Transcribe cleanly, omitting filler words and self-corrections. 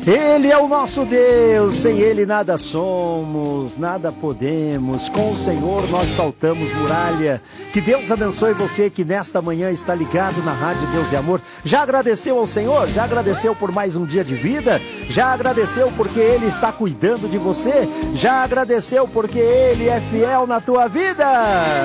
Ele é o nosso Deus, sem Ele nada somos, nada podemos. Com o Senhor nós saltamos muralha. Que Deus abençoe você que nesta manhã está ligado na Rádio Deus e Amor. Já agradeceu ao Senhor? Já agradeceu por mais um dia de vida? Já agradeceu porque Ele está cuidando de você? Já agradeceu porque Ele é fiel na tua vida?